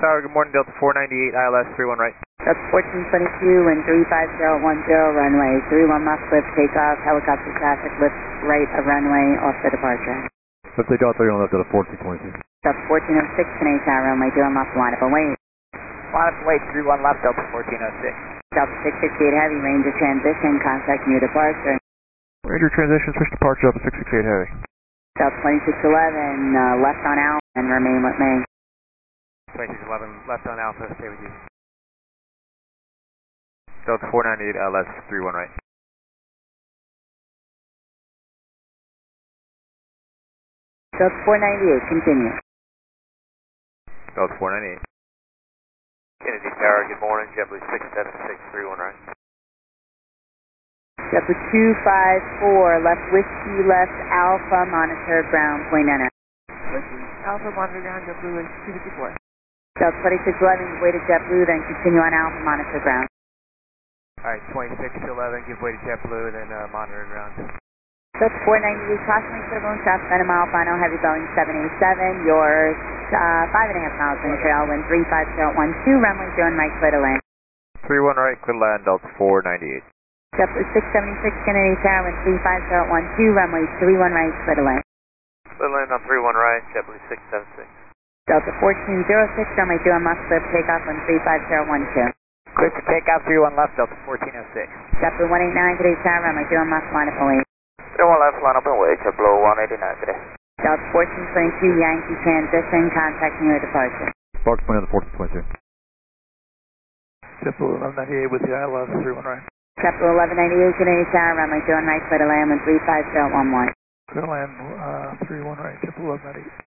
Tower, good morning, Delta 498, ILS 31 right. That's 1422 and 35010, runway 31 left, lift takeoff, helicopter traffic, lift right of runway, off the departure. Lift takeoff 31 left at a 1422. That's 1406, Canadian Tower, runway 21 left, line up and wait. Line up and wait, 31 left, Delta 1406. Delta 668 Heavy, range of transition, contact new departure. Ranger transition, switch departure up 668 Heavy. Delta 2611, left on out and remain with me. 2611, left on Alpha, stay with you. Delta 498, ILS 31 right. Delta 498, continue. Delta 498. Kennedy Tower, good morning, JetBlue 67631 right. JetBlue 254, left whiskey, left Alpha, monitor ground, point enter. Whiskey, Alpha, monitor ground, JetBlue 254. Delta 2611, give way to JetBlue, then continue on Alpha, monitor ground. Alright, 2611, give way to JetBlue, then monitor ground. Delta 498, caution turbulence, traffic on a mile, final heavy Boeing 787, you're 5.5 miles in trail, wind 35012, runway 01 right, clear to land. 31 right, clear to land, Delta 498. JetBlue 676, Kennedy Tower, wind 35012, runway 31 right, clear to land. Clear to land on 31 right, JetBlue 676. Delta 1406, runway 21 left, clear takeoff, wind 35012. Clear for takeoff, 31 left, Delta 1406. JetBlue 189, Kennedy Tower, runway 21 left, line up and wait. 31 left, line up and wait, JetBlue 189 today. Delta 1422, Yankee transition, contact new departure. Sparks point on the 1422. JetBlue 1198 with the ILS 31 right. JetBlue 1198, Canadian Tower, runway 21 right, clear to land, wind 35011. Clear to land 31 right, JetBlue 1198.